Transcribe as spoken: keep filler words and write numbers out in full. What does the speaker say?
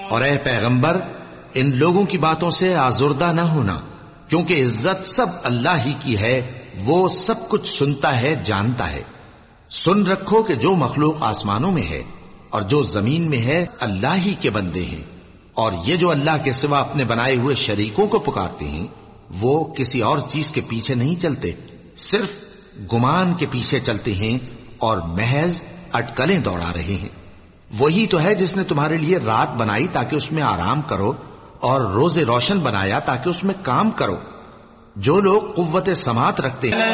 और ए पैगंबर, इन लोगों की बातों से आजुर्दा न होना, क्योंकि इज्जत सब अल्लाह ही की है। वो सब कुछ सुनता है, जानता है। सुन रखो कि जो मखलूक आसमानों में है और जो जमीन में है अल्लाह ही के बंदे हैं, और ये जो अल्लाह के सिवा अपने बनाए हुए शरीकों को पुकारते हैं वो किसी और चीज के पीछे नहीं चलते, सिर्फ गुमान के पीछे चलते हैं और महज अटकलें दौड़ा रहे हैं। वही तो है जिसने तुम्हारे लिए रात बनाई ताकि उसमें आराम करो और रोजे रोशन बनाया ताकि उसमें काम करो। जो लोग कुव्वत समात रखते हैं